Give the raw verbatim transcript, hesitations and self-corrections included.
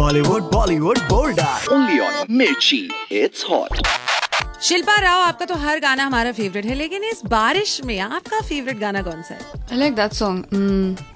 Hollywood, Bollywood, bold. Only on Mirchi. It's hot. Shilpa Rao, आपका तो हर गाना हमारा फेवरेट है, लेकिन इस बारिश में आपका फेवरेट गाना कौन सा है? I like that song. Mm,